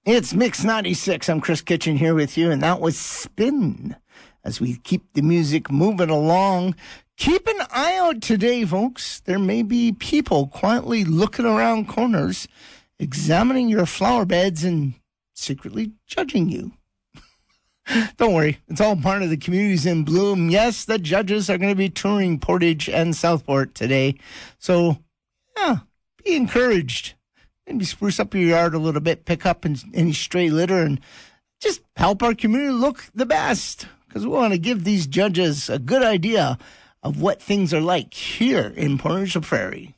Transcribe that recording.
It's Mix 96. I'm Chris Kitchen here with you, and that was Spin. As we keep the music moving along, keep an eye out today, folks. There may be people quietly looking around corners, examining your flower beds and secretly judging you. Don't worry, it's all part of the Communities in Bloom. Yes, the judges are going to be touring Portage and Southport today. So, be encouraged. Maybe spruce up your yard a little bit, pick up any stray litter, and just help our community look the best. Because we want to give these judges a good idea of what things are like here in Port Neutral Prairie.